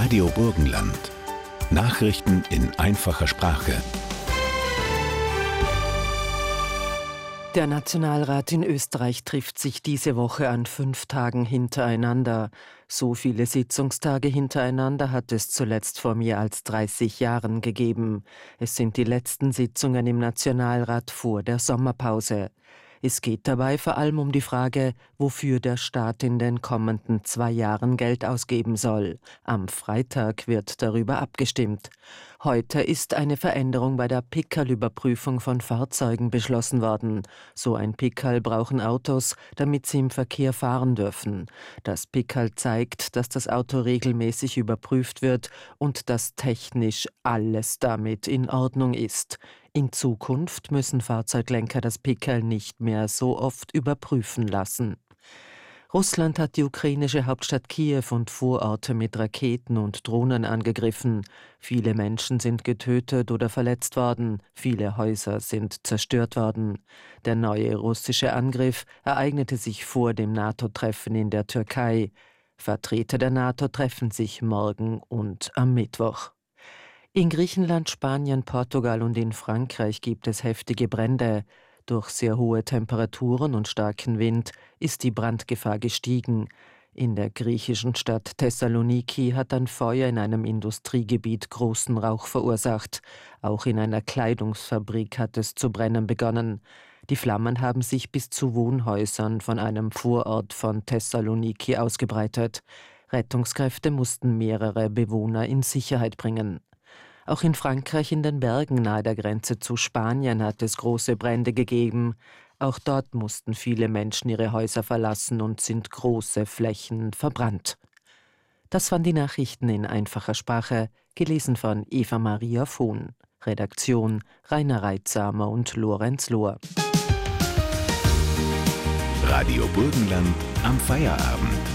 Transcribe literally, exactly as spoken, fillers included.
Radio Burgenland. Nachrichten in einfacher Sprache. Der Nationalrat in Österreich trifft sich diese Woche an fünf Tagen hintereinander. So viele Sitzungstage hintereinander hat es zuletzt vor mehr als dreißig Jahren gegeben. Es sind die letzten Sitzungen im Nationalrat vor der Sommerpause. Es geht dabei vor allem um die Frage, wofür der Staat in den kommenden zwei Jahren Geld ausgeben soll. Am Freitag wird darüber abgestimmt. Heute ist eine Veränderung bei der Pickerl-Überprüfung von Fahrzeugen beschlossen worden. So ein Pickerl brauchen Autos, damit sie im Verkehr fahren dürfen. Das Pickerl zeigt, dass das Auto regelmäßig überprüft wird und dass technisch alles damit in Ordnung ist. In Zukunft müssen Fahrzeuglenker das Pickerl nicht mehr so oft überprüfen lassen. Russland hat die ukrainische Hauptstadt Kiew und Vororte mit Raketen und Drohnen angegriffen. Viele Menschen sind getötet oder verletzt worden, viele Häuser sind zerstört worden. Der neue russische Angriff ereignete sich vor dem NATO-Treffen in der Türkei. Vertreter der NATO treffen sich morgen und am Mittwoch. In Griechenland, Spanien, Portugal und in Frankreich gibt es heftige Brände. Durch sehr hohe Temperaturen und starken Wind ist die Brandgefahr gestiegen. In der griechischen Stadt Thessaloniki hat ein Feuer in einem Industriegebiet großen Rauch verursacht. Auch in einer Kleidungsfabrik hat es zu brennen begonnen. Die Flammen haben sich bis zu Wohnhäusern von einem Vorort von Thessaloniki ausgebreitet. Rettungskräfte mussten mehrere Bewohner in Sicherheit bringen. Auch in Frankreich in den Bergen nahe der Grenze zu Spanien hat es große Brände gegeben. Auch dort mussten viele Menschen ihre Häuser verlassen und sind große Flächen verbrannt. Das waren die Nachrichten in einfacher Sprache, gelesen von Eva Maria Vohn. Redaktion Rainer Reitsamer und Lorenz Lohr. Radio Burgenland am Feierabend.